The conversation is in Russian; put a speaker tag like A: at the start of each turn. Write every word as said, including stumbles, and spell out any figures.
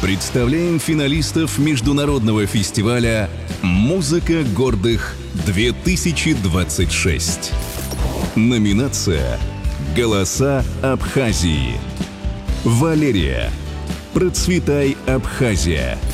A: Представляем финалистов международного фестиваля «Музыка гордых-две тысячи двадцать шесть». Номинация «Голоса Абхазии». Валерия. Процветай, Абхазия.